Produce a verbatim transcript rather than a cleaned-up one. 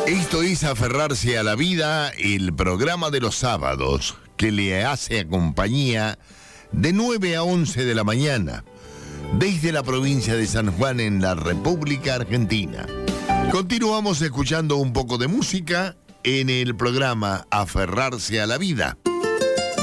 Esto es Aferrarse a la Vida, el programa de los sábados que le hace compañía de nueve a once de la mañana desde la provincia de San Juan en la República Argentina. Continuamos escuchando un poco de música en el programa Aferrarse a la Vida.